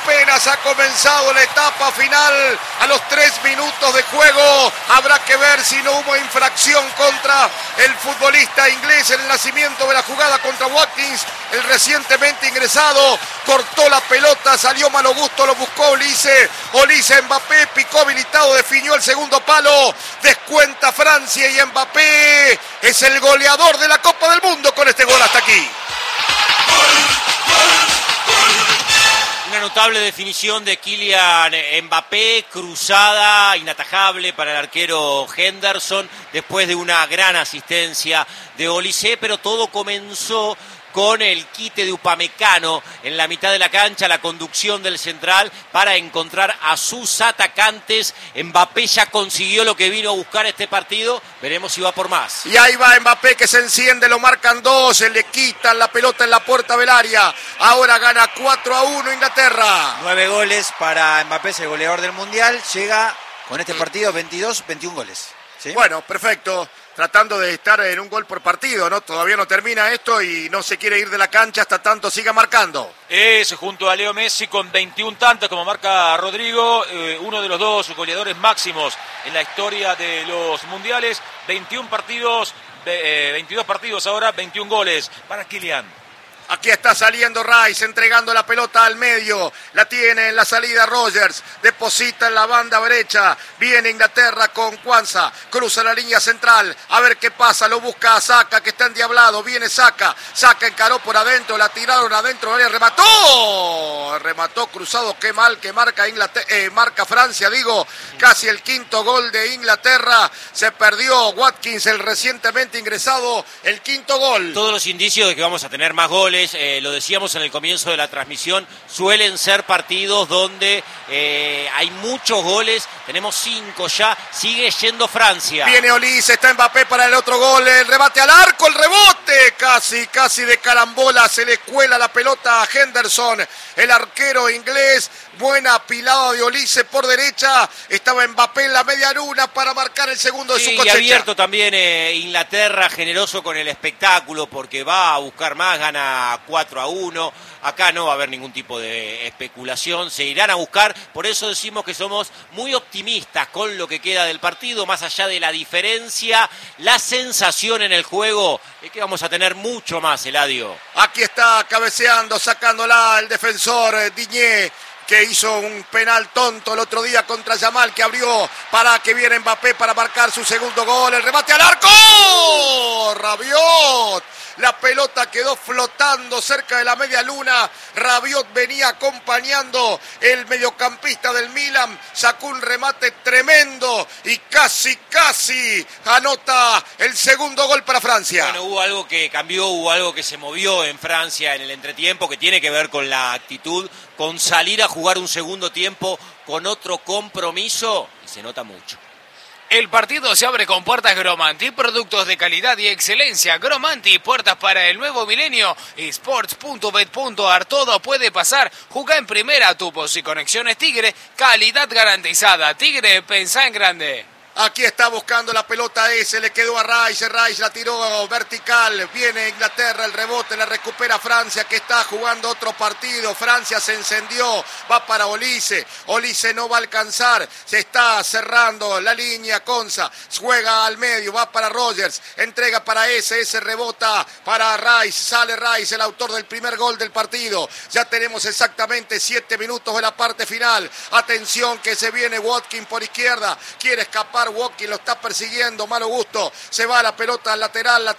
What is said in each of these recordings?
Apenas ha comenzado la etapa final a los 3 minutos de juego. Habrá que ver si no hubo infracción contra el futbolista inglés en el nacimiento de la jugada contra Watkins, el recientemente ingresado. Cortó la pelota, salió Malo Gusto, lo buscó Olise. Mbappé picó habilitado, definió el segundo palo. Descuenta Francia y Mbappé es el goleador de la Copa del Mundo con este gol hasta aquí. Una notable definición de Kylian Mbappé, cruzada, inatajable para el arquero Henderson, después de una gran asistencia de Olise, pero todo comenzó con el quite de Upamecano en la mitad de la cancha, la conducción del central para encontrar a sus atacantes. Mbappé ya consiguió lo que vino a buscar este partido, veremos si va por más. Y ahí va Mbappé que se enciende, lo marcan 2, se le quitan la pelota en la puerta del área. Ahora gana 4-1 Inglaterra. 9 goles para Mbappé, es el goleador del Mundial, llega con este partido 21 goles. ¿Sí? Bueno, perfecto. Tratando de estar en un gol por partido, ¿no? Todavía no termina esto y no se quiere ir de la cancha hasta tanto siga marcando. Es junto a Leo Messi con 21 tantos, como marca Rodrigo, uno de los dos goleadores máximos en la historia de los mundiales. 22 partidos ahora, 21 goles para Kylian. Aquí está saliendo Rice, entregando la pelota al medio. La tiene en la salida Rogers. Deposita en la banda derecha. Viene Inglaterra con Kwanzaa. Cruza la línea central. A ver qué pasa. Lo busca a Saka, que está endiablado. Viene Saka. Saka encaró por adentro. La tiraron adentro. Remató. Remató cruzado. Qué mal que marca marca Francia. Casi el quinto gol de Inglaterra. Se perdió Watkins, el recientemente ingresado. El quinto gol. Todos los indicios de que vamos a tener más goles. Lo decíamos en el comienzo de la transmisión, suelen ser partidos donde hay muchos goles, tenemos 5 ya, sigue yendo Francia. Viene Olise, está Mbappé para el otro gol, el remate al arco, el rebote, casi de carambola, se le cuela la pelota a Henderson, el arquero inglés. Buena apilada de Olise por derecha. Estaba Mbappé en la media luna para marcar el segundo de su cosecha. Y abierto también Inglaterra, generoso con el espectáculo, porque va a buscar más, gana 4-1. Acá no va a haber ningún tipo de especulación, se irán a buscar. Por eso decimos que somos muy optimistas con lo que queda del partido, más allá de la diferencia. La sensación en el juego es que vamos a tener mucho más, Eladio. Aquí está cabeceando, sacándola el defensor Digne, que hizo un penal tonto el otro día contra Yamal, que abrió para que viene Mbappé para marcar su segundo gol. El remate al arco. Rabiot. La pelota quedó flotando cerca de la media luna. Rabiot venía acompañando el mediocampista del Milan. Sacó un remate tremendo y casi anota el segundo gol para Francia. Bueno, hubo algo que cambió, hubo algo que se movió en Francia en el entretiempo, que tiene que ver con la actitud, con salir a jugar un segundo tiempo con otro compromiso, y se nota mucho. El partido se abre con puertas Gromanti, productos de calidad y excelencia. Gromanti, puertas para el nuevo milenio. Sports.bet.ar, todo puede pasar. Jugá en primera, tupos y conexiones Tigre, calidad garantizada. Tigre, pensá en grande. Aquí está buscando la pelota ese, le quedó a Rice la tiró vertical, viene Inglaterra, el rebote, la recupera Francia, que está jugando otro partido. Francia se encendió, va para Olise no va a alcanzar, se está cerrando la línea. Kwanzaa juega al medio, va para Rogers, entrega para ese rebota para Rice, sale Rice, el autor del primer gol del partido. Ya tenemos exactamente 7 minutos de la parte final. Atención que se viene Watkins por izquierda, quiere escapar Watkins, lo está persiguiendo Malo Gusto, se va la pelota lateral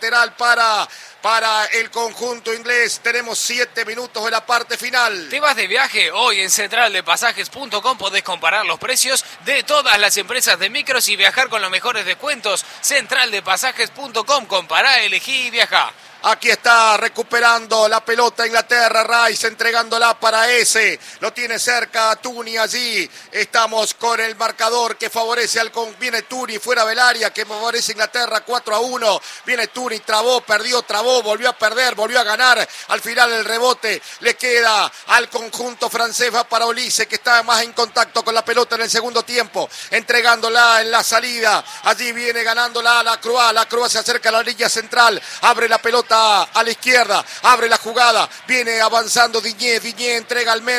para el conjunto inglés. Tenemos 7 minutos de la parte final. ¿Te vas de viaje? Hoy en centraldepasajes.com podés comparar los precios de todas las empresas de micros y viajar con los mejores descuentos. Centraldepasajes.com, compará, elegí y viajá. Aquí está recuperando la pelota Inglaterra, Rice entregándola para ese. Lo tiene cerca Tuni allí. Estamos con el marcador que favorece viene Tuni fuera del área, que favorece Inglaterra 4-1. Viene Tuni, trabó, volvió a perder, volvió a ganar. Al final el rebote le queda al conjunto francés, va para Olise, que está más en contacto con la pelota en el segundo tiempo. Entregándola en la salida. Allí viene ganándola la Croix se acerca a la línea central. Abre la pelota a la izquierda, abre la jugada, viene avanzando Digne entrega al medio.